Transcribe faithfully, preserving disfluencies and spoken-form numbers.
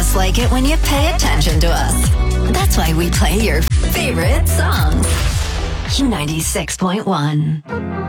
just like it when you pay attention to us. That's why we play your favorite songs. Q ninety-six point one.